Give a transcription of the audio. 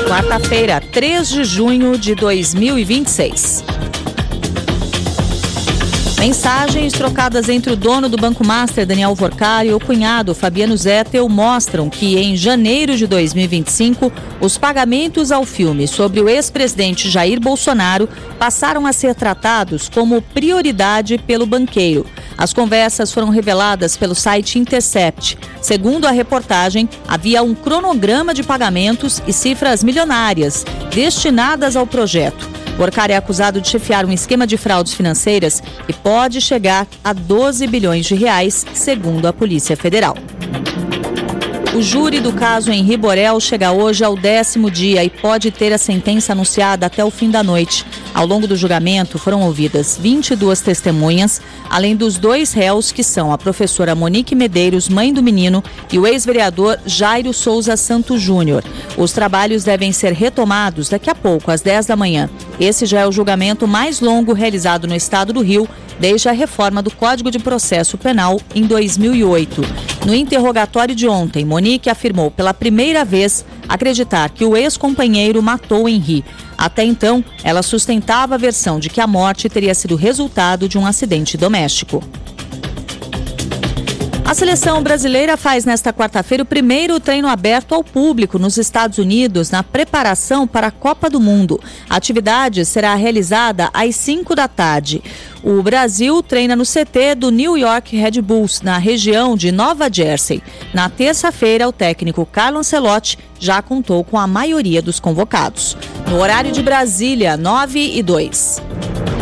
Quarta-feira, 3 de junho de 2026. Mensagens trocadas entre o dono do Banco Master, Daniel Vorcar, e o cunhado, Fabiano Zettel, mostram que em janeiro de 2025, os pagamentos ao filme sobre o ex-presidente Jair Bolsonaro passaram a ser tratados como prioridade pelo banqueiro. As conversas foram reveladas pelo site Intercept. Segundo a reportagem, havia um cronograma de pagamentos e cifras milionárias destinadas ao projeto. Vorcar é acusado de chefiar um esquema de fraudes financeiras que pode chegar a 12 bilhões de reais, segundo a Polícia Federal. O júri do caso Henri Borel chega hoje ao 10º dia e pode ter a sentença anunciada até o fim da noite. Ao longo do julgamento foram ouvidas 22 testemunhas, além dos 2 réus, que são a professora Monique Medeiros, mãe do menino, e o ex-vereador Jairo Souza Santos Júnior. Os trabalhos devem ser retomados daqui a pouco, às 10 da manhã. Esse já é o julgamento mais longo realizado no estado do Rio desde a reforma do Código de Processo Penal em 2008. No interrogatório de ontem, Monique afirmou pela primeira vez acreditar que o ex-companheiro matou Henri. Até então, ela sustentava a versão de que a morte teria sido resultado de um acidente doméstico. A seleção brasileira faz nesta quarta-feira o primeiro treino aberto ao público nos Estados Unidos na preparação para a Copa do Mundo. A atividade será realizada às 5 da tarde. O Brasil treina no CT do New York Red Bulls, na região de Nova Jersey. Na terça-feira, o técnico Carlo Ancelotti já contou com a maioria dos convocados. No horário de Brasília, 9:02.